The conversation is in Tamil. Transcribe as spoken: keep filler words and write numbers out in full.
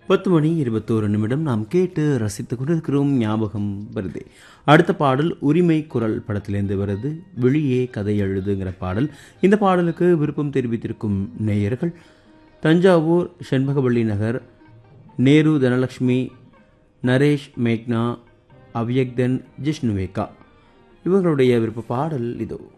பத்து மணி இருபத்தோரு நிமிடம் நாம் கேட்டு ரசித்துக் கொண்டிருக்கிறோம். ஞாபகம் வருது. அடுத்த பாடல் உரிமை குரல் படத்திலிருந்து வருது. வெளியே கதை எழுதுங்கிற பாடல். இந்த பாடலுக்கு விருப்பம் தெரிவித்திருக்கும் நேயர்கள் தஞ்சாவூர் செண்பகவள்ளி நகர், நேரு தனலட்சுமி, நரேஷ், மேக்னா, அவ்யக்தன், ஜிஷ்ணுவேகா. இவர்களுடைய விருப்ப பாடல் இதோ.